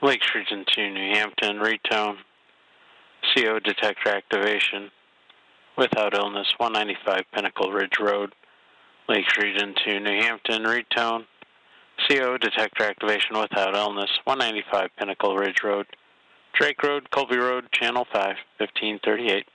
Lakes Region 2, New Hampton, retone. CO detector activation without illness, 195 Pinnacle Ridge Road. Lakes Region 2, New Hampton, retone. CO detector activation without illness, 195 Pinnacle Ridge Road. Drake Road, Colby Road, Channel 5, 1538.